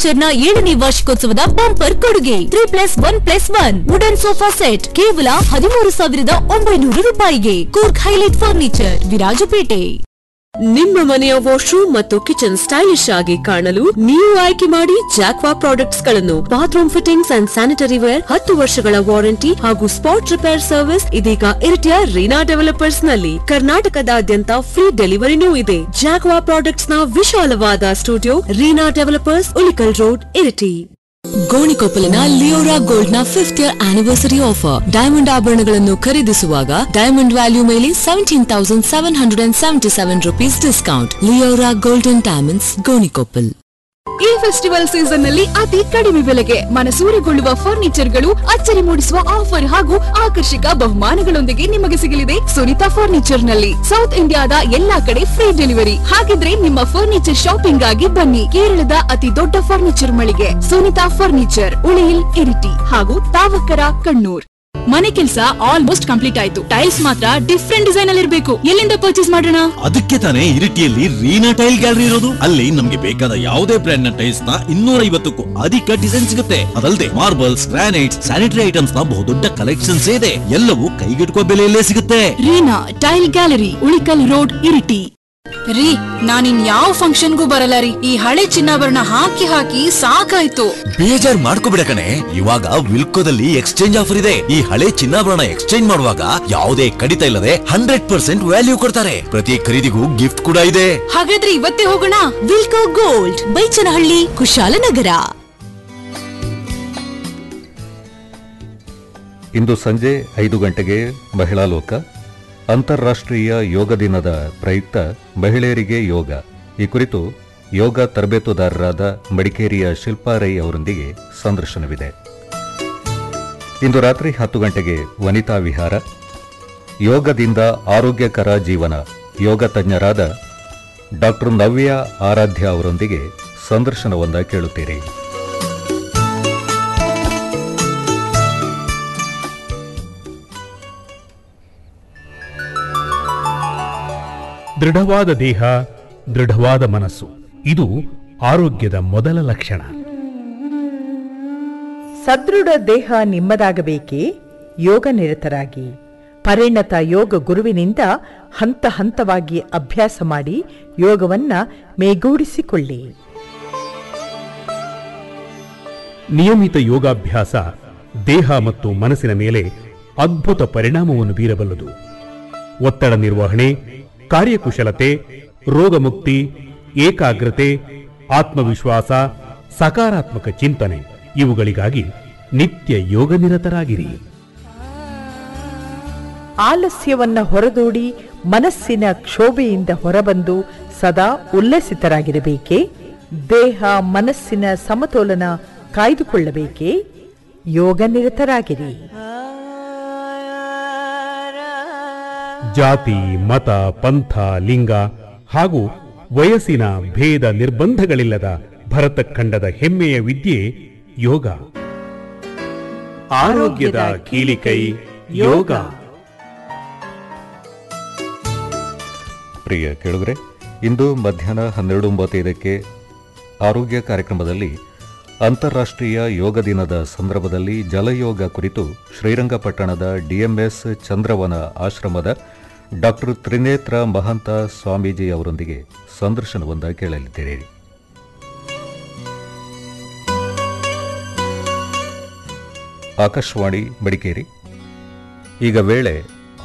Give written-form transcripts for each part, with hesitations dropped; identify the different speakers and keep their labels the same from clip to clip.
Speaker 1: Furniture ನ 7ನೇ ವಾರ್ಷಿಕೋತ್ಸವದ bumper ಕೊಡುಗೆ 3+1+1 ವುಡನ್ ಸೋಫಾ ಸೆಟ್ ಕೇವಲ 13,900 ರೂಪಾಯಿಗೆ. Coorg highlight furniture, Virajpet.
Speaker 2: ನಿಮ್ಮ ಮನೆಯ ವಾಶ್ರೂಮ್ ಮತ್ತು ಕಿಚನ್ ಸ್ಟೈಲಿಶ್ ಆಗಿ ಕಾಣಲು ನೀವು ಆಯ್ಕೆ ಮಾಡಿ ಜಾಕ್ವಾ ಪ್ರಾಡಕ್ಟ್ಸ್ ಗಳನ್ನು. Bathroom fittings and sanitary wear, 10 ವರ್ಷಗಳ ವಾರಂಟಿ ಹಾಗೂ ಸ್ಪಾಟ್ ರಿಪೇರ್ ಸರ್ವಿಸ್ ಇದೀಗ ಇರಿಟಿಯ ರೀನಾ ಡೆವಲಪರ್ಸ್ ನಲ್ಲಿ. ಕರ್ನಾಟಕದಾದ್ಯಂತ ಫ್ರೀ ಡೆಲಿವರಿನೂ ಇದೆ. ಜಾಕ್ವಾ ಪ್ರಾಡಕ್ಟ್ಸ್ ನ ವಿಶಾಲವಾದ studio, Reena developers, Ulikkal road, Iritty. ಗೋಣಿಕೊಪ್ಪಲಿನ Leora gold ನ 5th year anniversary offer. Diamond ಆಭರಣಗಳನ್ನು ಖರೀದಿಸುವಾಗ ಡೈಮಂಡ್ ವ್ಯಾಲ್ಯೂ ಮೇಲೆ 17,777 rupees discount. Leora golden diamonds, Gonikoppal.
Speaker 3: ಈ ಫೆಸ್ಟಿವಲ್ ಸೀಸನ್ ನಲ್ಲಿ ಅತಿ ಕಡಿಮೆ ಬೆಲೆಗೆ ಮನಸೂರೆಗೊಳ್ಳುವ ಫರ್ನಿಚರ್ಗಳು, ಅಚ್ಚರಿ ಮೂಡಿಸುವ ಆಫರ್ ಹಾಗೂ ಆಕರ್ಷಕ ಬಹುಮಾನಗಳೊಂದಿಗೆ ನಿಮಗೆ ಸಿಗಲಿದೆ ಸುನಿತಾ ಫರ್ನಿಚರ್ ನಲ್ಲಿ. ಸೌತ್ ಇಂಡಿಯಾದ ಎಲ್ಲಾ ಕಡೆ ಫ್ರೀ ಡೆಲಿವರಿ. ಹಾಗಿದ್ರೆ ನಿಮ್ಮ ಫರ್ನಿಚರ್ ಶಾಪಿಂಗ್ ಆಗಿ ಬನ್ನಿ. ಕೇರಳದ ಅತಿ ದೊಡ್ಡ ಫರ್ನಿಚರ್ ಮಳಿಗೆ ಸುನಿತಾ ಫರ್ನಿಚರ್, ಉಳಿಯಿಲ್, ಇರಿಟಿ ಹಾಗೂ ತಾವಕರ, ಕಣ್ಣೂರ್. ಮನೆ ಕೆಲಸ ಆಲ್ಮೋಸ್ಟ್ ಕಂಪ್ಲೀಟ್ ಆಯ್ತು. ಟೈಲ್ಸ್ ಮಾತ್ರ ಡಿಫ್ರೆಂಟ್ ಡಿಸೈನ್ ಅಲ್ಲಿ ಇರಬೇಕು. ಎಲ್ಲಿಂದ ಪರ್ಚೇಸ್ ಮಾಡೋಣ?
Speaker 4: ಅದಕ್ಕೆ ತಾನೇ ಇರಿಟಿಯಲ್ಲಿ ರೀನಾ ಟೈಲ್ ಗ್ಯಾಲರಿ ಇರೋದು. ಅಲ್ಲಿ ನಮ್ಗೆ ಬೇಕಾದ ಯಾವುದೇ ಬ್ರ್ಯಾಂಡ್ ನ ಟೈಲ್ಸ್ ನ 250ಕ್ಕೂ ಅಧಿಕ ಡಿಸೈನ್ ಸಿಗುತ್ತೆ. ಅದಲ್ಲದೆ ಮಾರ್ಬಲ್ಸ್, ಗ್ರಾನೈಟ್ಸ್, ಸ್ಯಾನಿಟರಿ ಐಟಮ್ಸ್ ನ ಬಹುದೊಡ್ಡ ಕಲೆಕ್ಷನ್ಸ್ ಇದೆ. ಎಲ್ಲವೂ ಕೈಗೆಟುಕುವ ಬೆಲೆಯಲ್ಲೇ ಸಿಗುತ್ತೆ.
Speaker 3: Reena tail gallery, Ulikkal road, Iritty. ರೀ, ನಾನಿನ್ ಯಾವ ಫಂಕ್ಷನ್ಗೂ ಬರಲ್ಲ ರೀ. ಈ ಹಳೆ ಚಿನ್ನಾಭರಣ ಹಾಕಿ ಹಾಕಿ ಸಾಕಾಯ್ತು.
Speaker 4: ಬೇಜಾರ್ ಮಾಡ್ಕೋಬಿಡ ಕಣೆ, ಇವಾಗ ವಿಲ್ಕೋದಲ್ಲಿ ಎಕ್ಸ್ಚೇಂಜ್ ಆಫರ್ ಇದೆ. ಈ ಹಳೆ ಚಿನ್ನಾಭರಣ ಎಕ್ಸ್ಚೇಂಜ್ ಮಾಡುವಾಗ ಯಾವುದೇ ಕಡಿತ ಇಲ್ಲದೆ 100% ವ್ಯಾಲ್ಯೂ ಕೊಡ್ತಾರೆ. ಪ್ರತಿ ಖರೀದಿಗೂ ಗಿಫ್ಟ್ ಕೂಡ ಇದೆ.
Speaker 3: ಹಾಗಾದ್ರೆ ಇವತ್ತೇ ಹೋಗೋಣ.
Speaker 1: ವಿಲ್ಕೋ ಗೋಲ್ಡ್, ಬೈಚನಹಳ್ಳಿ, ಕುಶಾಲನಗರ.
Speaker 5: ಇಂದು ಸಂಜೆ 5 ಗಂಟೆಗೆ ಮಹಿಳಾ ಲೋಕ ಅಂತಾರಾಷ್ಟ್ರೀಯ ಯೋಗ ದಿನದ ಪ್ರಯುಕ್ತ ಮಹಿಳೆಯರಿಗೆ ಯೋಗ, ಈ ಕುರಿತು ಯೋಗ ತರಬೇತುದಾರರಾದ ಮಡಿಕೇರಿಯ ಶಿಲ್ಪಾ ರೈ ಅವರೊಂದಿಗೆ ಸಂದರ್ಶನವಿದೆ. ಇಂದು ರಾತ್ರಿ 10 ಗಂಟೆಗೆ ವನಿತಾ ವಿಹಾರ, ಯೋಗದಿಂದ ಆರೋಗ್ಯಕರ ಜೀವನ, ಯೋಗ ತಜ್ಞರಾದ ಡಾ ನವ್ಯ ಆರಾಧ್ಯ ಅವರೊಂದಿಗೆ ಸಂದರ್ಶನವೊಂದ ಕೇಳುತ್ತೀರಿ.
Speaker 6: ದೃಢವಾದ ದೇಹ, ದೃಢವಾದ ಮನಸ್ಸು, ಇದು ಆರೋಗ್ಯದ ಮೊದಲ ಲಕ್ಷಣ.
Speaker 7: ಸದೃಢ ದೇಹ ನಿಮ್ಮದಾಗಬೇಕೇ? ಯೋಗ ನಿರತರಾಗಿ ಪರಿಣತ ಯೋಗ ಗುರುವಿನಿಂದ ಹಂತ ಹಂತವಾಗಿ ಅಭ್ಯಾಸ ಮಾಡಿ ಯೋಗವನ್ನ ಮೇಗೂಡಿಸಿಕೊಳ್ಳಿ.
Speaker 6: ನಿಯಮಿತ ಯೋಗಾಭ್ಯಾಸ ದೇಹ ಮತ್ತು ಮನಸ್ಸಿನ ಮೇಲೆ ಅದ್ಭುತ ಪರಿಣಾಮವನ್ನು ಬೀರಬಲ್ಲದು. ಒತ್ತಡ ನಿರ್ವಹಣೆ, ಕಾರ್ಯಕುಶಲತೆ, ರೋಗಮುಕ್ತಿ, ಏಕಾಗ್ರತೆ, ಆತ್ಮವಿಶ್ವಾಸ, ಸಕಾರಾತ್ಮಕ ಚಿಂತನೆ ಇವುಗಳಿಗಾಗಿ ನಿತ್ಯ ಯೋಗ ನಿರತರಾಗಿರಿ.
Speaker 7: ಆಲಸ್ಯವನ್ನ ಹೊರದೂಡಿ ಮನಸ್ಸಿನ ಕ್ಷೋಭೆಯಿಂದ ಹೊರಬಂದು ಸದಾ ಉಲ್ಲಸಿತರಾಗಿರಬೇಕೇ? ದೇಹ ಮನಸ್ಸಿನ ಸಮತೋಲನ ಕಾಯ್ದುಕೊಳ್ಳಬೇಕೇ? ಯೋಗ ನಿರತರಾಗಿರಿ.
Speaker 6: ಜಾತಿ, ಮತ, ಪಂಥ, ಲಿಂಗ ಹಾಗೂ ವಯಸ್ಸಿನ ಭೇದ ನಿರ್ಬಂಧಗಳಿಲ್ಲದ ಭರತಖಂಡದ ಹೆಮ್ಮೆಯ ವಿದ್ಯೆ ಯೋಗ. ಆರೋಗ್ಯದ ಕೀಲಿಕೈ ಯೋಗ.
Speaker 5: ಪ್ರಿಯ ಕೇಳುಗರೆ, ಇಂದು ಮಧ್ಯಾಹ್ನ 12:35ಕ್ಕೆ ಆರೋಗ್ಯ ಕಾರ್ಯಕ್ರಮದಲ್ಲಿ ಅಂತಾರಾಷ್ಟ್ರೀಯ ಯೋಗ ದಿನದ ಸಂದರ್ಭದಲ್ಲಿ ಜಲಯೋಗ ಕುರಿತು ಶ್ರೀರಂಗಪಟ್ಟಣದ ಡಿಎಂಎಸ್ ಚಂದ್ರವನ ಆಶ್ರಮದ ಡಾ ತ್ರಿನೇತ್ರ ಮಹಂತ ಸ್ವಾಮೀಜಿ ಅವರೊಂದಿಗೆ ಸಂದರ್ಶನವೊಂದ ಕೇಳಲಿದ್ದೀರಿ. ಆಕಾಶವಾಣಿ ಮಡಿಕೇರಿ. ಈಗ ವೇಳೆ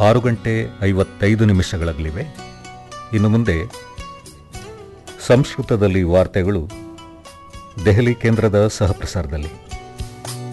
Speaker 5: 6:55 ಇನ್ನು ಮುಂದೆ ಸಂಸ್ಕೃತದಲ್ಲಿ ವಾರ್ತೆಗಳು ದೆಹಲಿ ಕೇಂದ್ರದ ಸಹಪ್ರಸಾರದಲ್ಲಿ.